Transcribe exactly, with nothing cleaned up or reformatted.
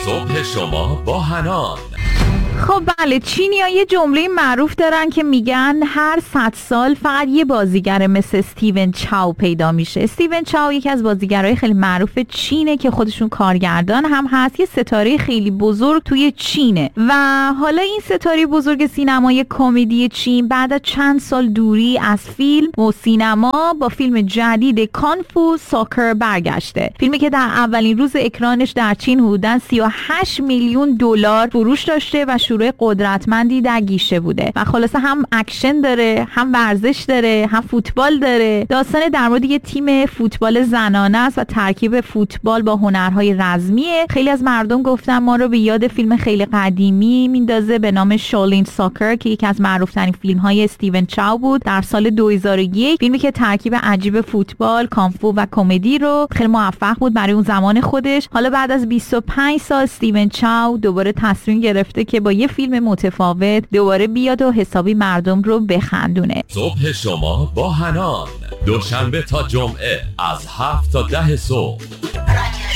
صبح شما با حنان. خب بله، چینی‌ها یه جمله معروف دارن که میگن هر صد سال فقط یه بازیگر مثل استیون چاو پیدا میشه. استیون چاو یکی از بازیگرای خیلی معروف چینه که خودشون کارگردان هم هست، یه ستاره خیلی بزرگ توی چینه و حالا این ستاره بزرگ سینمای کمدی چین بعد از چند سال دوری از فیلم و سینما با فیلم جدید کانفو ساکر برگشته. فیلمی که در اولین روز اکرانش در چین حدوداً سی و هشت میلیون دلار فروش داشته و شروع قدرتمندی در گیشه بوده و خلاصه هم اکشن داره، هم ورزش داره، هم فوتبال داره. داستان در مورد یه تیم فوتبال زنانه است و ترکیب فوتبال با هنرهای رزمیه. خیلی از مردم گفتن ما رو به یاد فیلم خیلی قدیمی میندازه به نام شالین ساکر که یکی از معروف‌ترین فیلم‌های استیون چاو بود در سال دو هزار و یک. فیلمی که ترکیب عجیب فوتبال، کامفو و کمدی رو خیلی موفق بود برای اون زمان خودش. حالا بعد از بیست و پنج سال استیون چاو دوباره تصمیم گرفته که با یه فیلم متفاوت دوباره بیاد و حسابی مردم رو بخندونه. صبح شما با حنان، دوشنبه تا جمعه از هفت تا ده صبح